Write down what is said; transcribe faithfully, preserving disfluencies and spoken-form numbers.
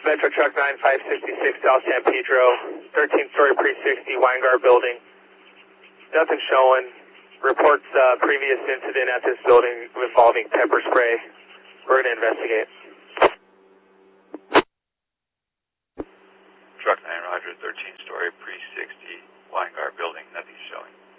Metro Truck nine five six six South San Pedro, thirteen story pre sixty Weingart building. Nothing showing. Reports uh, previous incident at this building involving pepper spray. We're going to investigate. Truck nine Roger, thirteen story pre sixty Weingart building. Nothing's showing.